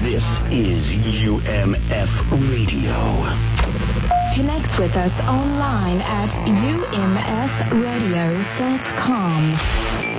This is UMF Radio. Connect with us online at umfradio.com.